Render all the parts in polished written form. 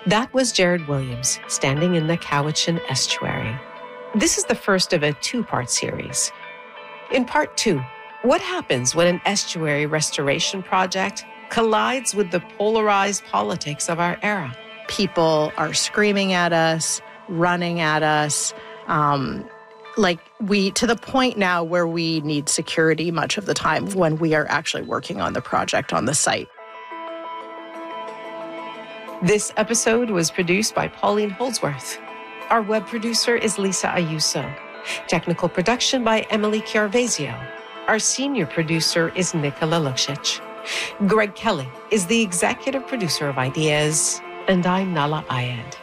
That was Jared Williams standing in the Cowichan Estuary. This is the first of a two-part series. In part 2, what happens when an estuary restoration project collides with the polarized politics of our era? People are screaming at us, running at us, to the point now where we need security much of the time when we are actually working on the project on the site. This episode was produced by Pauline Holdsworth. Our web producer is Lisa Ayuso. Technical production by Emily Chiarvesio. Our senior producer is Nicola Luksic. Greg Kelly is the executive producer of Ideas, and I'm Nala Ayed.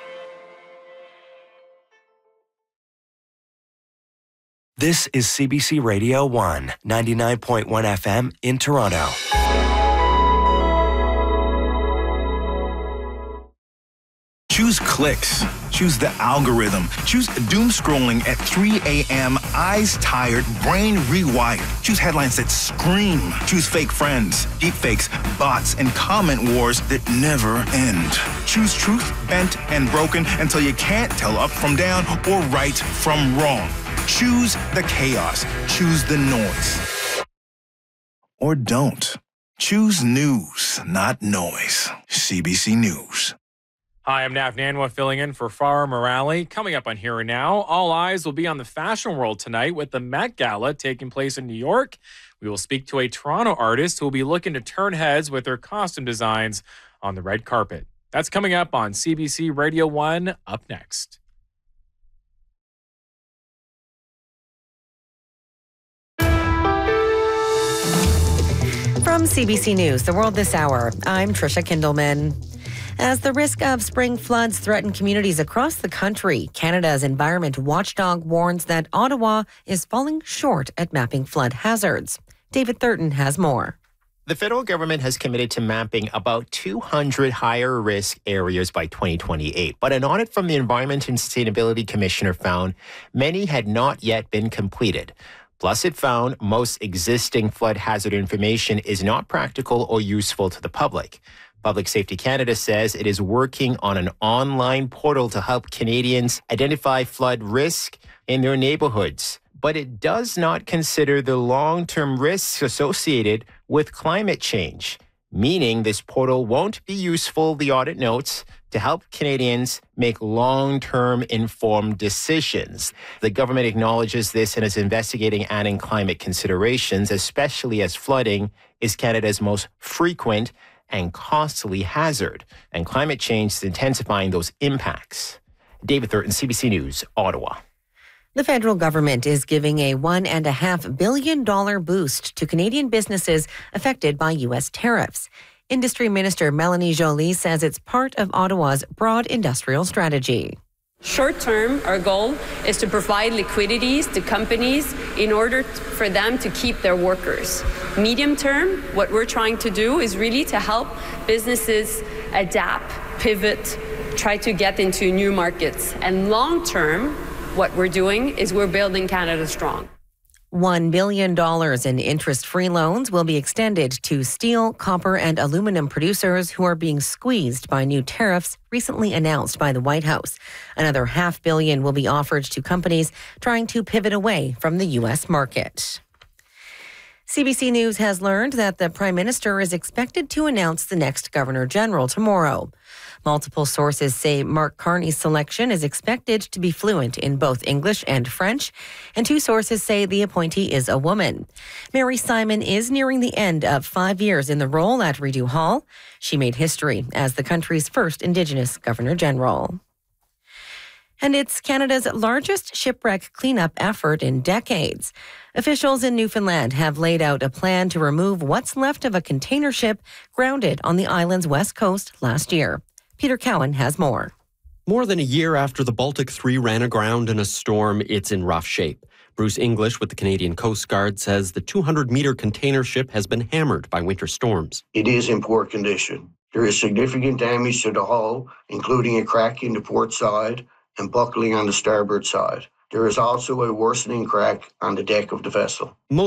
This is CBC Radio 1, 99.1 FM in Toronto. Choose clicks. Choose the algorithm. Choose doom scrolling at 3 a.m., eyes tired, brain rewired. Choose headlines that scream. Choose fake friends, deepfakes, bots, and comment wars that never end. Choose truth, bent and broken until you can't tell up from down or right from wrong. Choose the chaos. Choose the noise. Or don't. Choose news, not noise. CBC News. Hi, I'm Nav Nanwa filling in for Farah Morale. Coming up on Here and Now, all eyes will be on the fashion world tonight with the Met Gala taking place in New York. We will speak to a Toronto artist who will be looking to turn heads with their costume designs on the red carpet. That's coming up on CBC Radio 1, up next. From CBC News, The World This Hour, I'm Trisha Kindleman. As the risk of spring floods threaten communities across the country, Canada's environment watchdog warns that Ottawa is falling short at mapping flood hazards. David Thurton has more. The federal government has committed to mapping about 200 higher risk areas by 2028. But an audit from the Environment and Sustainability Commissioner found many had not yet been completed. Plus, it found most existing flood hazard information is not practical or useful to the public. Public Safety Canada says it is working on an online portal to help Canadians identify flood risk in their neighborhoods. But it does not consider the long-term risks associated with climate change, meaning this portal won't be useful, the audit notes, to help Canadians make long-term informed decisions. The government acknowledges this and is investigating adding climate considerations, especially as flooding is Canada's most frequent and costly hazard, and climate change is intensifying those impacts. David Thurton, CBC News, Ottawa. The federal government is giving a $1.5 billion boost to Canadian businesses affected by U.S. tariffs. Industry Minister Melanie Joly says it's part of Ottawa's broad industrial strategy. Short term, our goal is to provide liquidities to companies in order for them to keep their workers. Medium term, what we're trying to do is really to help businesses adapt, pivot, try to get into new markets. And long term, what we're doing is we're building Canada strong. $1 billion in interest-free loans will be extended to steel, copper, and aluminum producers who are being squeezed by new tariffs recently announced by the White House. Another $500 million will be offered to companies trying to pivot away from the U.S. market. CBC News has learned that the Prime Minister is expected to announce the next Governor General tomorrow. Multiple sources say Mark Carney's selection is expected to be fluent in both English and French, and two sources say the appointee is a woman. Mary Simon is nearing the end of 5 years in the role at Rideau Hall. She made history as the country's first Indigenous Governor General. And it's Canada's largest shipwreck cleanup effort in decades. Officials in Newfoundland have laid out a plan to remove what's left of a container ship grounded on the island's west coast last year. Peter Cowan has more. More than a year after the Baltic 3 ran aground in a storm, it's in rough shape. Bruce English with the Canadian Coast Guard says the 200-meter container ship has been hammered by winter storms. It is in poor condition. There is significant damage to the hull, including a crack in the port side and buckling on the starboard side. There is also a worsening crack on the deck of the vessel.